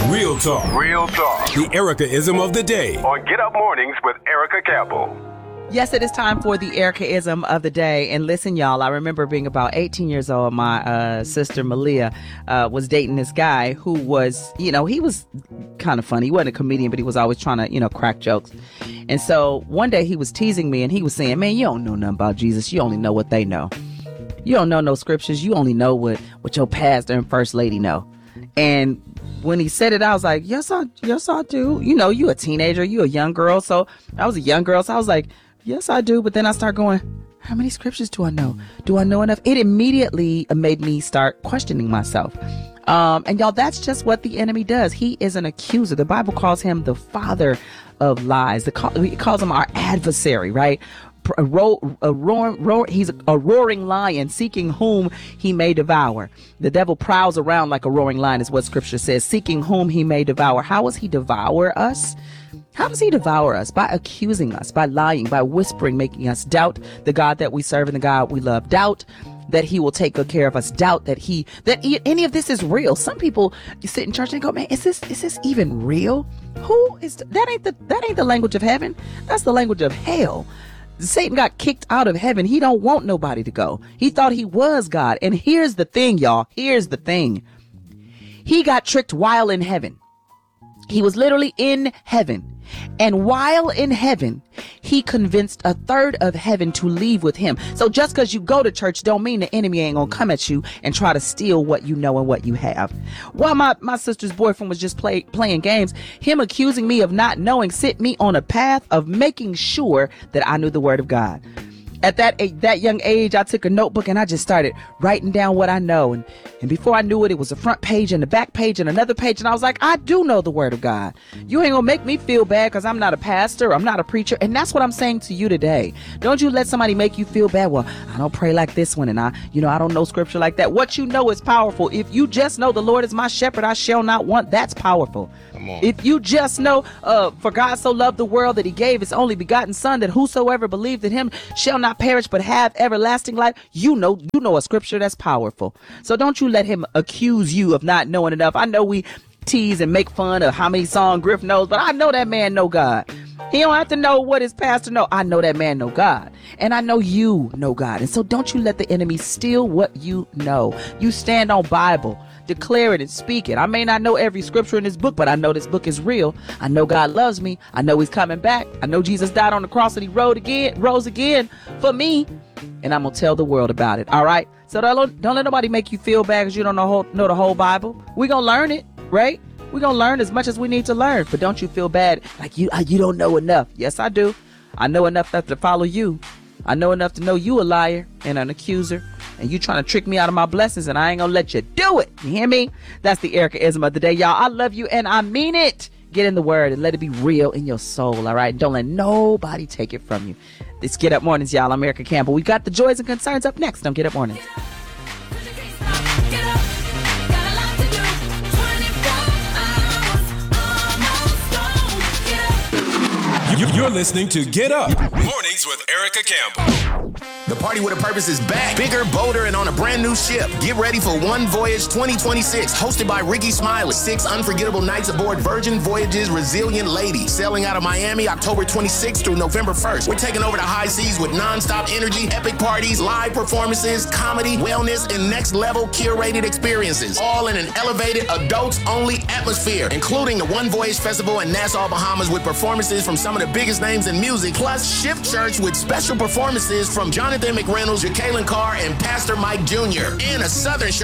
Real talk. Real talk. The Erica-ism of the day. On Get Up Mornings with Erica Campbell. Yes, it is time for the Erica-ism of the day. And listen, y'all, I remember being about 18 years old. My sister Malia was dating this guy who was, he was kind of funny. He wasn't a comedian, but he was always trying to, crack jokes. And so one day he was teasing me and he was saying, man, you don't know nothing about Jesus. You only know what they know. You don't know no scriptures. You only know what your pastor and first lady know. And when he said it, I was like, yes, I do. You a teenager, you a young girl. So I was a young girl. So I was like, yes, I do. But then I start going, how many scriptures do I know? Do I know enough? It immediately made me start questioning myself. And y'all, that's just what the enemy does. He is an accuser. The Bible calls him the father of lies. He calls him our adversary, right? He's a roaring lion seeking whom he may devour. The devil prowls around like a roaring lion is what scripture says, seeking whom he may devour. How does he devour us? How does he devour us? By accusing us, by lying, by whispering, making us doubt the God that we serve and the God we love. Doubt that he will take good care of us. Doubt that any of this is real. Some people sit in church and go, man, is this even real? That ain't the language of heaven. That's the language of hell. Satan got kicked out of heaven. He don't want nobody to go. He thought he was God. And here's the thing, y'all. Here's the thing. He got tricked while in heaven. He was literally in heaven. And while in heaven, he convinced a third of heaven to leave with him. So just because you go to church don't mean the enemy ain't gonna come at you and try to steal what you know and what you have. While my sister's boyfriend was just playing games, him accusing me of not knowing sent me on a path of making sure that I knew the word of God. At that young age, I took a notebook and I just started writing down what I know. And before I knew it, it was a front page and a back page and another page. And I was like, I do know the word of God. You ain't gonna make me feel bad because I'm not a pastor. I'm not a preacher. And that's what I'm saying to you today. Don't you let somebody make you feel bad. Well, I don't pray like this one. And I don't know scripture like that. What you know is powerful. If you just know the Lord is my shepherd, I shall not want. That's powerful. Come on. If you just know, for God so loved the world that he gave his only begotten son, that whosoever believed in him shall not perish but have everlasting life. You know a scripture that's powerful. So don't you let him accuse you of not knowing enough. I know we tease and make fun of how many songs Griff knows, but I know that man know God. He don't have to know what his pastor know. I know that man know God. And I know you know God. And so don't you let the enemy steal what you know. You stand on Bible. Declare it and speak it. I may not know every scripture in this book, but I know this book is real. I know God loves me. I know he's coming back. I know Jesus died on the cross and he rose again for me. And I'm going to tell the world about it. All right. So don't let nobody make you feel bad because you don't know the whole Bible. We're going to learn it, right? We're going to learn as much as we need to learn. But don't you feel bad like you don't know enough. Yes, I do. I know enough to follow you. I know enough to know you a liar and an accuser. And you trying to trick me out of my blessings, and I ain't gonna let you do it. You hear me? That's the Erica-ism of the day, y'all. I love you, and I mean it. Get in the word and let it be real in your soul, all right? Don't let nobody take it from you. This Get Up Mornings, y'all. I'm Erica Campbell. We got the joys and concerns up next on Get Up Mornings. You're listening to Get Up Mornings with Erica Campbell. The Party with a Purpose is back, bigger, bolder, and on a brand new ship. Get ready for One Voyage 2026, hosted by Ricky Smiley. 6 unforgettable nights aboard Virgin Voyages Resilient Lady, sailing out of Miami October 26th through November 1st. We're taking over the high seas with nonstop energy, epic parties, live performances, comedy, wellness, and next-level curated experiences, all in an elevated, adults-only atmosphere, including the One Voyage Festival in Nassau, Bahamas, with performances from some of the biggest names in music, plus Shift Church with special performances from Jonathan McReynolds, Jacqueline Carr, and Pastor Mike Jr., and a Southern show